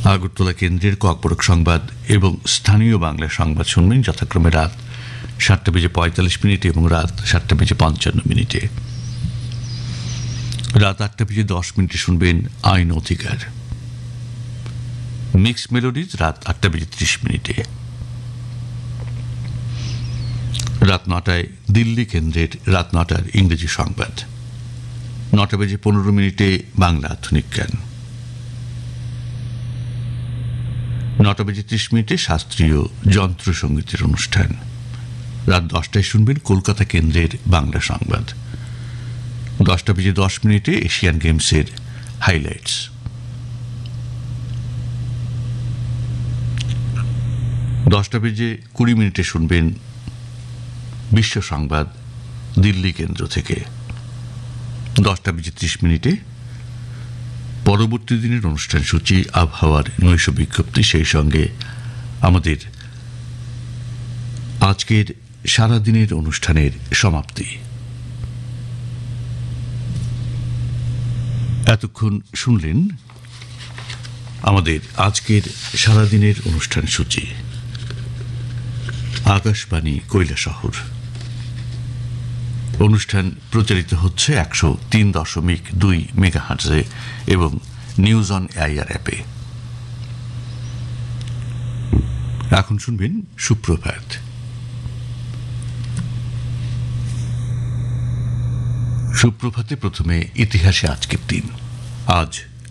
আগরতলা কেন্দ্রের ককবরক সংবাদ এবং স্থানীয় বাংলা সংবাদ শুনবেন যথাক্রমে রাত 7:45 এবং রাত 7:55। রাত 8:10 শুনবেন আইন অধিকার। মিক্স মেলোডিজ রাত 8:30। রাত 9টায় দিল্লি কেন্দ্রের রাত 9টার ইংরেজি সংবাদ। 9:15 বাংলা আধুনিক জ্ঞান। 9:30 শাস্ত্রীয় যন্ত্রসঙ্গীতের অনুষ্ঠান। রাত 10টায় শুনবেন কলকাতা কেন্দ্রের বাংলা সংবাদ। 10:10 এশিয়ান গেমসের হাইলাইটস। দশটা বেজে 20 শুনবেন বিশ্ব সংবাদ দিল্লি কেন্দ্র থেকে। 10:30 পরবর্তী দিনের অনুষ্ঠান সূচি, আবহাওয়ার নৈশ বিজ্ঞপ্তি, সেই সঙ্গে আমাদের আজকের সারাদিনের অনুষ্ঠানের সমাপ্তি। এতক্ষণ শুনলেন আমাদের আজকের সারাদিনের অনুষ্ঠান সূচি। আকাশবাণী কৈলাসহর। অনুষ্ঠান প্রচারিত হচ্ছে 103.2 মেগাহার্টজে এবং নিউজ অন এআইআর অ্যাপে। এখন শুনবেন সুপ্রভাত। সুপ্রভাতে প্রথমে ইতিহাসে আজকের দিন। আজ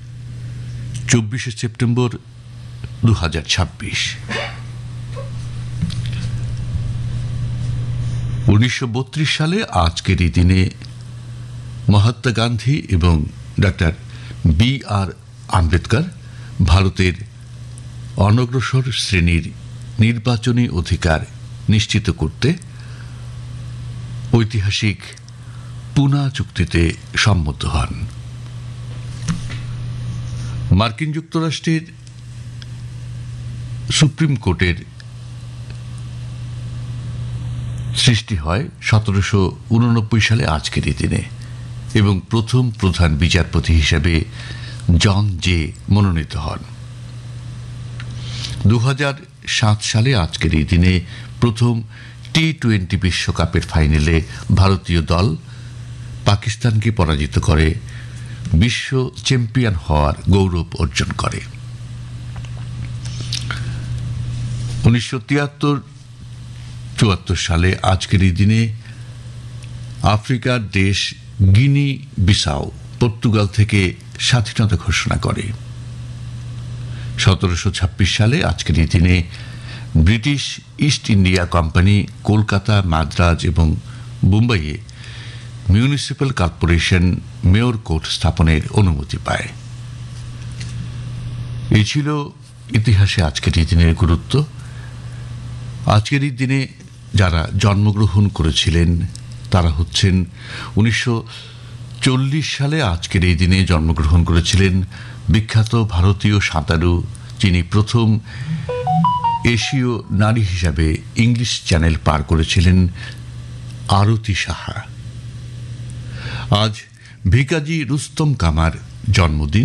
24 সেপ্টেম্বর 2026। 1932 সালে আজকের এই দিনে মহাত্মা গান্ধী এবং ডক্টর বি.আর. আম্বেদকর ভারতের অনগ্রসর শ্রেণীর নির্বাচনী অধিকার নিশ্চিত করতে ঐতিহাসিক পুনা চুক্তিতে সম্মত হন। মার্কিন যুক্তরাষ্ট্রের সুপ্রিম কোর্টের সৃষ্টি হয় 1789 সালে আজকের এই দিনে এবং প্রথম প্রধান বিচারপতি হিসেবে জন জে মনোনীত হন। 2007 সালে আজকের এই দিনে প্রথম টি-20 বিশ্বকাপের ফাইনালে ভারতীয় দল পাকিস্তানকে পরাজিত করে বিশ্ব চ্যাম্পিয়ন হওয়ার গৌরব অর্জন করে। 1973-74 সালে আজকের এই দিনে আফ্রিকার দেশ গিনি বিসাউ পর্তুগাল থেকে স্বাধীনতা ঘোষণা করে। 1726 সালে আজকের এই দিনে British east India company Kolkata, Madras এবং মুম্বাইয়ে মিউনিসিপ্যাল কর্পোরেশন মেয়র কোর্ট স্থাপনের অনুমতি পায়। এই ছিল ইতিহাসে আজকের এই দিনের গুরুত্ব। আজকের এই দিনে যারা জন্মগ্রহণ করেছিলেন তারা হচ্ছেন 1940 সালে আজকের এই দিনে জন্মগ্রহণ করেছিলেন বিখ্যাত ভারতীয় সাঁতারু, যিনি প্রথম এশীয় নারী হিসাবে ইংলিশ চ্যানেল পার করেছিলেন, আরতি সাহা। আজ ভিকাজি রুস্তম কামার জন্মদিন।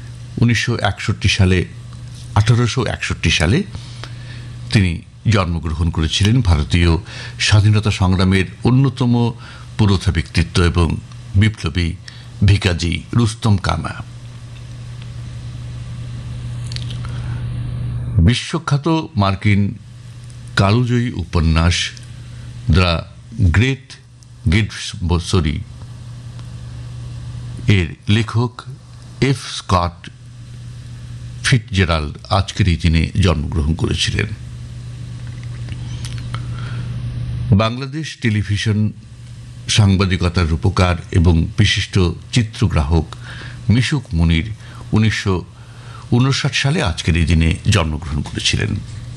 1861 সালে তিনি জন্মগ্রহণ করেছিলেন। ভারতীয় স্বাধীনতা সংগ্রামের অন্যতম পুরোধা ব্যক্তিত্ব এবং বিপ্লবী ভিকাজি রুস্তম কামা। বিশ্বখ্যাত মার্কিন কালজয়ী উপন্যাস দ্য গ্রেট গেটসবি এর লেখক এফ. স্কট ফিটজেরাল্ড আজকের এই দিনে জন্মগ্রহণ করেছিলেন। বাংলাদেশ টেলিভিশন সাংবাদিকতার রূপকার এবং বিশিষ্ট চিত্রগ্রাহক মিশুক মুনির 1959 সালে আজকের এই দিনে জন্মগ্রহণ করেছিলেন।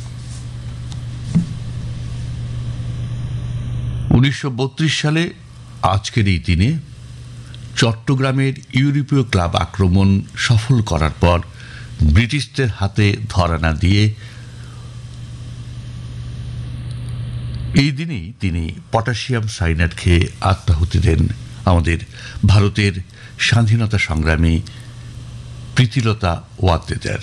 1932 সালে আজকের এই দিনে চট্টগ্রামের ইউরোপীয় ক্লাব আক্রমণ সফল করার পর ব্রিটিশদের হাতে ধরা না দিয়ে এই দিনেই তিনি পটাশিয়াম সাইনাইড খেয়ে আত্মাহুতি দেন আমাদের ভারতের স্বাধীনতা সংগ্রামী প্রীতিলতা ওয়াদ্দেদার।